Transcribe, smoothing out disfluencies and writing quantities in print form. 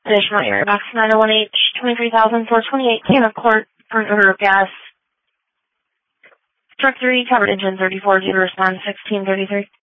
Additional area box 901H 23,428 Cannon Court for an odor of gas. Truck 3 covered engine 34 due to respond 1633.